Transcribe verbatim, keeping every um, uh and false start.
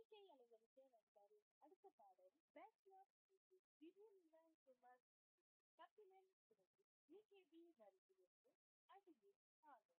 விஜய் அலைவரிசை வந்தாரு. அடுத்த பாடல் பேச்சுலர் விஜயகுமார் குமார் கபிலன் பிறகு பிகேபி வருகிறது. அடியில் காதல்.